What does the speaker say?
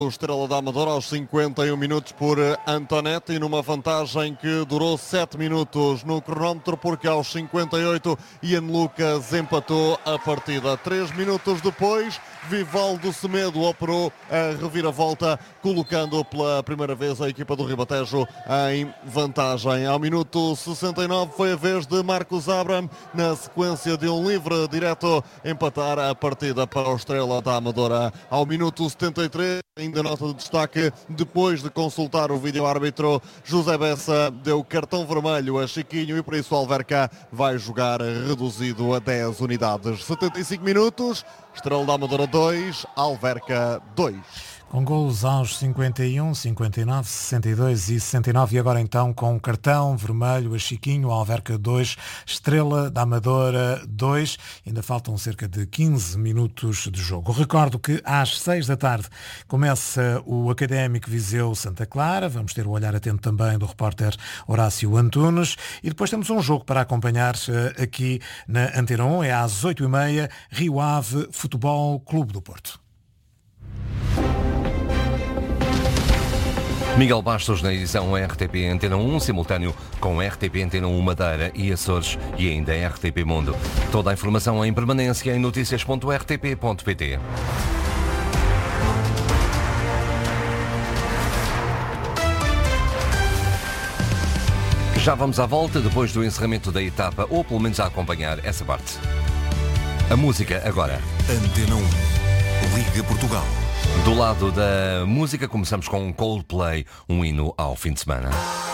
O Estrela da Amadora aos 51 minutos por Antonetti, numa vantagem que durou 7 minutos no cronómetro, porque aos 58 Ian Lucas empatou a partida. 3 minutos depois, Vivaldo Semedo operou a reviravolta, colocando pela primeira vez a equipa do Ribatejo em vantagem. Ao minuto 69 foi a vez de Marcos Abraham, na sequência de um livre direto, empatar a partida para o Estrela da Amadora. Ao minuto 73, ainda nota de destaque, depois de consultar o vídeo-árbitro, José Bessa deu cartão vermelho a Chiquinho e por isso o Alverca vai jogar reduzido a 10 unidades. 75 minutos, Estrela da Amadora 2, Alverca 2. Com golos aos 51, 59, 62 e 69 e agora então com cartão vermelho a Chiquinho, Alverca 2, Estrela da Amadora 2. Ainda faltam cerca de 15 minutos de jogo. Recordo que às 6 da tarde começa o Académico Viseu Santa Clara. Vamos ter o olhar atento também do repórter Horácio Antunes. E depois temos um jogo para acompanhar aqui na Antena 1. É às 8h30, Rio Ave Futebol Clube do Porto. Miguel Bastos na edição RTP Antena 1, simultâneo com RTP Antena 1 Madeira e Açores e ainda RTP Mundo. Toda a informação em permanência em noticias.rtp.pt. Já vamos à volta depois do encerramento da etapa, ou pelo menos a acompanhar essa parte. A música agora. Antena 1, Liga Portugal. Do lado da música, começamos com Coldplay, um hino ao fim de semana.